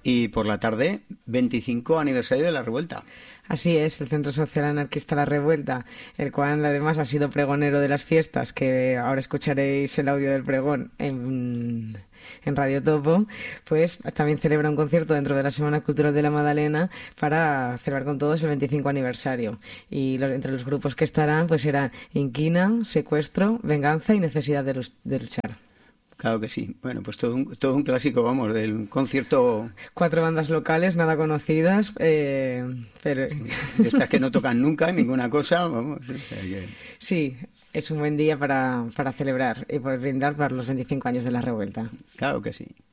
Y por la tarde, 25 aniversario de la Revuelta. Así es, el Centro Social Anarquista La Revuelta, el cual además ha sido pregonero de las fiestas, que ahora escucharéis el audio del pregón en Radio Topo, pues también celebra un concierto dentro de la Semana Cultural de la Madalena para celebrar con todos el 25 aniversario. Y entre los grupos que estarán pues serán Inquina, Secuestro, Venganza y Necesidad de luchar. Claro que sí. Bueno, pues todo un clásico, vamos, del concierto. 4 bandas locales, nada conocidas, pero... Sí, de estas que no tocan nunca, ninguna cosa, vamos. O sea que... Sí, es un buen día para celebrar y por brindar para los 25 años de la Revuelta. Claro que sí.